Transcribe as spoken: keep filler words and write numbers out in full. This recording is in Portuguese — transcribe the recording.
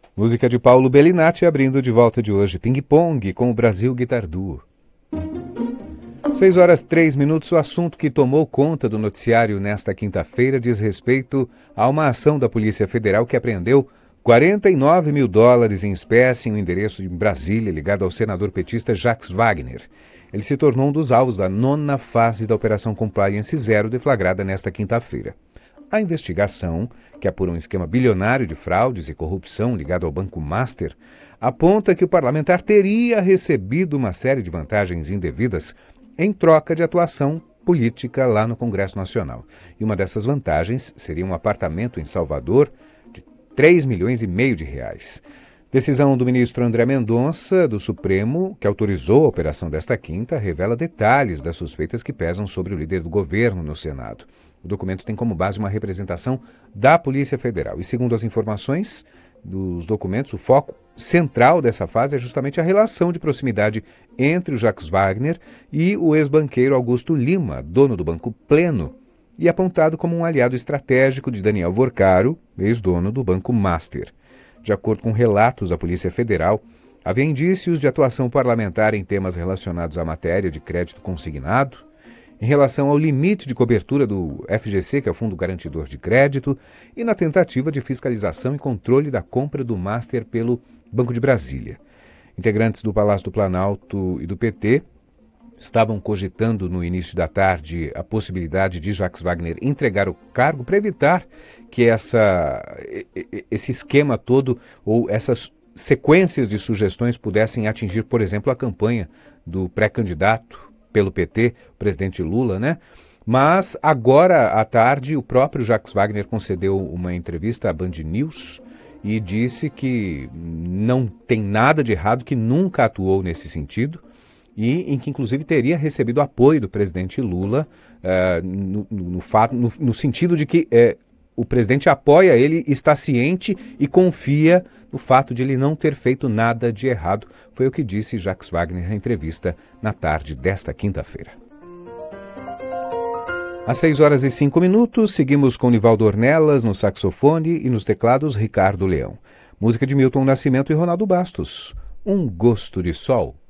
Música de Paulo Bellinati abrindo de volta de hoje Ping Pong com o Brasil Guitar Duo. seis horas três minutos, o assunto que tomou conta do noticiário nesta quinta-feira diz respeito a uma ação da Polícia Federal que apreendeu quarenta e nove mil dólares em espécie em um endereço em Brasília ligado ao senador petista Jacques Wagner. Ele se tornou um dos alvos da nona fase da Operação Compliance Zero deflagrada nesta quinta-feira. A investigação, que apura um esquema bilionário de fraudes e corrupção ligado ao Banco Master, aponta que o parlamentar teria recebido uma série de vantagens indevidas em troca de atuação política lá no Congresso Nacional. E uma dessas vantagens seria um apartamento em Salvador de três milhões e meio de reais. Decisão do ministro André Mendonça, do Supremo, que autorizou a operação desta quinta, revela detalhes das suspeitas que pesam sobre o líder do governo no Senado. O documento tem como base uma representação da Polícia Federal. E, segundo as informações dos documentos, o foco central dessa fase é justamente a relação de proximidade entre o Jacques Wagner e o ex-banqueiro Augusto Lima, dono do Banco Pleno, e apontado como um aliado estratégico de Daniel Vorcaro, ex-dono do Banco Master. De acordo com relatos da Polícia Federal, havia indícios de atuação parlamentar em temas relacionados à matéria de crédito consignado, em relação ao limite de cobertura do F G C, que é o Fundo Garantidor de Crédito, e na tentativa de fiscalização e controle da compra do Master pelo Banco de Brasília. Integrantes do Palácio do Planalto e do P T estavam cogitando no início da tarde a possibilidade de Jacques Wagner entregar o cargo para evitar que essa, esse esquema todo ou essas sequências de sugestões pudessem atingir, por exemplo, a campanha do pré-candidato pelo P T, o presidente Lula, né? Mas agora à tarde o próprio Jacques Wagner concedeu uma entrevista à Band News e disse que não tem nada de errado, que nunca atuou nesse sentido e em que inclusive teria recebido apoio do presidente Lula uh, no, no, fato, no, no sentido de que uh, o presidente apoia ele, está ciente e confia no fato de ele não ter feito nada de errado. Foi o que disse Jacques Wagner na entrevista na tarde desta quinta-feira. Às seis horas e cinco minutos, seguimos com Nivaldo Ornelas no saxofone e nos teclados Ricardo Leão. Música de Milton Nascimento e Ronaldo Bastos. Um Gosto de Sol.